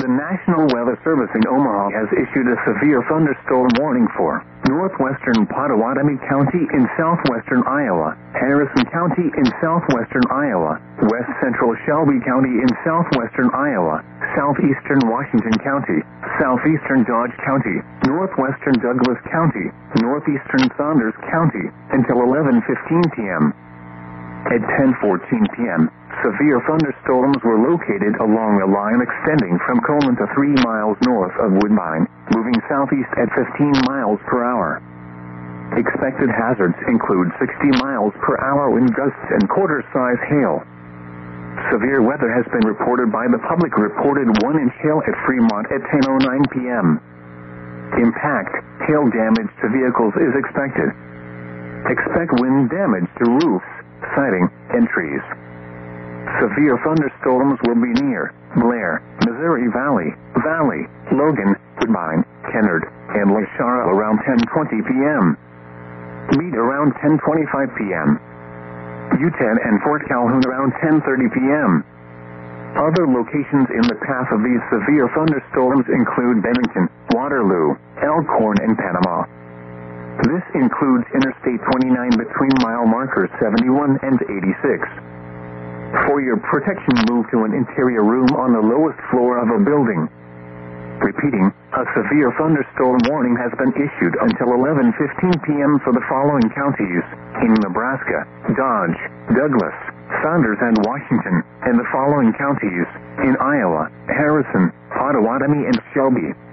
National Weather Service in Omaha has issued a severe thunderstorm warning for northwestern Pottawatomie County in southwestern Iowa, Harrison County in southwestern Iowa, west central Shelby County in southwestern Iowa, southeastern Washington County, southeastern Dodge County, northwestern Douglas County, northeastern Saunders County, until 11:15 p.m. At 10:14 p.m., severe thunderstorms were located along a line extending from Coleman to 3 miles north of Woodbine, moving southeast at 15 miles per hour. Expected hazards include 60 miles per hour wind gusts and quarter-size hail. Severe weather has been reported by the public. Reported 1-inch hail at Fremont at 10:09 p.m. Impact, hail damage to vehicles is expected. Expect wind damage to roofs, siding, and trees. Severe thunderstorms will be near Blair, Missouri Valley, Logan, Woodbine, Kennard, and Lake Charles around 10:20 p.m. Meade around 10:25 p.m. Uton and Fort Calhoun around 10:30 p.m. Other locations in the path of these severe thunderstorms include Bennington, Waterloo, Elkhorn, and Panama. This includes Interstate 29 between mile markers 71 and 86. For your protection, move to an interior room on the lowest floor of a building. Repeating, a severe thunderstorm warning has been issued until 11:15 p.m. for the following counties in Nebraska: Dodge, Douglas, Saunders, and Washington, and the following counties in Iowa: Harrison, Pottawatomie, and Shelby.